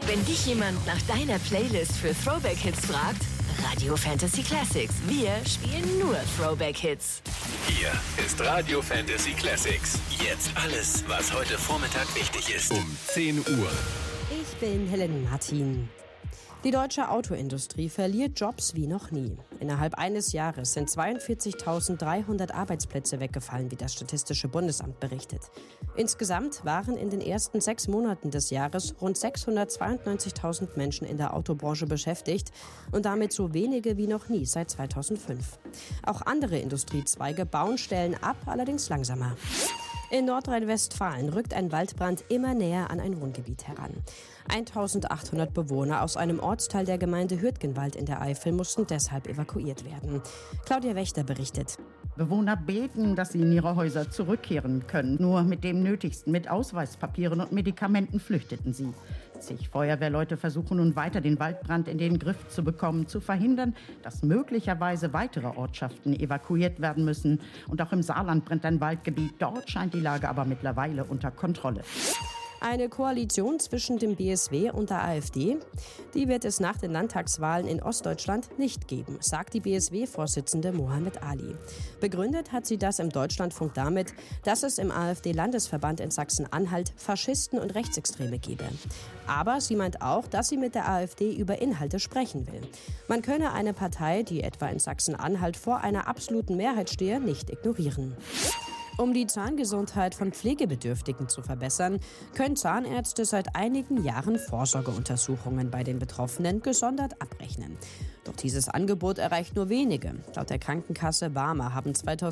Wenn dich jemand nach deiner Playlist für Throwback-Hits fragt, Radio Fantasy Classics. Wir spielen nur Throwback-Hits. Hier ist Radio Fantasy Classics. Jetzt alles, was heute Vormittag wichtig ist. Um 10 Uhr. Ich bin Helen Martin. Die deutsche Autoindustrie verliert Jobs wie noch nie. Innerhalb eines Jahres sind 42.300 Arbeitsplätze weggefallen, wie das Statistische Bundesamt berichtet. Insgesamt waren in den ersten 6 Monaten des Jahres rund 692.000 Menschen in der Autobranche beschäftigt und damit so wenige wie noch nie seit 2005. Auch andere Industriezweige bauen Stellen ab, allerdings langsamer. In Nordrhein-Westfalen rückt ein Waldbrand immer näher an ein Wohngebiet heran. 1.800 Bewohner aus einem Ortsteil der Gemeinde Hürtgenwald in der Eifel mussten deshalb evakuiert werden. Claudia Wächter berichtet. Bewohner beten, dass sie in ihre Häuser zurückkehren können. Nur mit dem Nötigsten, mit Ausweispapieren und Medikamenten flüchteten sie. Zig Feuerwehrleute versuchen nun weiter, den Waldbrand in den Griff zu bekommen, zu verhindern, dass möglicherweise weitere Ortschaften evakuiert werden müssen. Und auch im Saarland brennt ein Waldgebiet. Dort scheint die Lage aber mittlerweile unter Kontrolle. Eine Koalition zwischen dem BSW und der AfD, die wird es nach den Landtagswahlen in Ostdeutschland nicht geben, sagt die BSW-Vorsitzende Mohammed Ali. Begründet hat sie das im Deutschlandfunk damit, dass es im AfD-Landesverband in Sachsen-Anhalt Faschisten und Rechtsextreme gebe. Aber sie meint auch, dass sie mit der AfD über Inhalte sprechen will. Man könne eine Partei, die etwa in Sachsen-Anhalt vor einer absoluten Mehrheit stehe, nicht ignorieren. Um die Zahngesundheit von Pflegebedürftigen zu verbessern, können Zahnärzte seit einigen Jahren Vorsorgeuntersuchungen bei den Betroffenen gesondert abrechnen. Doch dieses Angebot erreicht nur wenige. Laut der Krankenkasse Barmer haben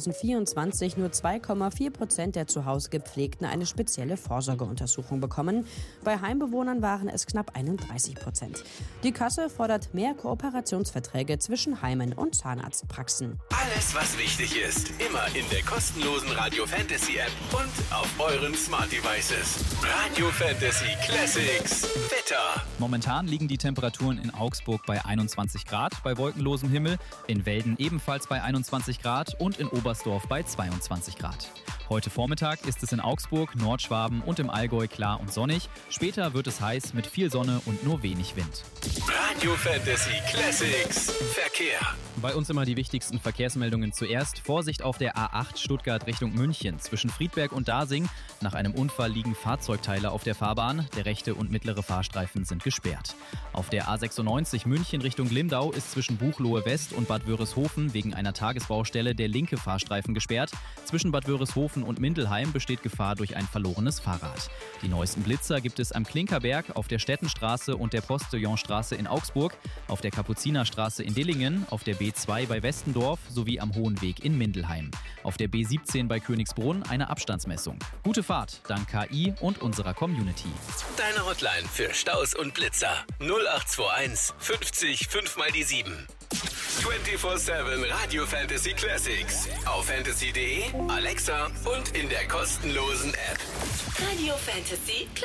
2024 nur 2,4% der zu Hause Gepflegten eine spezielle Vorsorgeuntersuchung bekommen. Bei Heimbewohnern waren es knapp 31%. Die Kasse fordert mehr Kooperationsverträge zwischen Heimen und Zahnarztpraxen. Alles, was wichtig ist, immer in der kostenlosen Radio Fantasy App und auf euren Smart Devices. Radio Fantasy Classics. Wetter. Momentan liegen die Temperaturen in Augsburg bei 21 Grad, bei wolkenlosem Himmel, in Welden ebenfalls bei 21 Grad und in Oberstdorf bei 22 Grad. Heute Vormittag ist es in Augsburg, Nordschwaben und im Allgäu klar und sonnig. Später wird es heiß mit viel Sonne und nur wenig Wind. Radio Fantasy Classics. Verkehr. Bei uns immer die wichtigsten Verkehrsmeldungen zuerst. Vorsicht auf der A8 Stuttgart Richtung München. Zwischen Friedberg und Dasing. Nach einem Unfall liegen Fahrzeugteile auf der Fahrbahn. Der rechte und mittlere Fahrstreifen sind gesperrt. Auf der A96 München Richtung Limdau ist zwischen Buchloe West und Bad Wörishofen wegen einer Tagesbaustelle der linke Fahrstreifen gesperrt. Zwischen Bad Wörishofen und Mindelheim besteht Gefahr durch ein verlorenes Fahrrad. Die neuesten Blitzer gibt es am Klinkerberg, auf der Stettenstraße und der Postillonstraße in Augsburg, auf der Kapuzinerstraße in Dillingen, auf der B2 bei Westendorf sowie am Hohen Weg in Mindelheim. Auf der B17 bei Königsbrunn eine Abstandsmessung. Gute Fahrt dank KI und unserer Community. Deine Hotline für Staus und Blitzer 0821 50 5 mal die 7. 24/7 Radio Fantasy Classics. Auf fantasy.de, Alexa und in der kostenlosen App. Radio Fantasy Classics.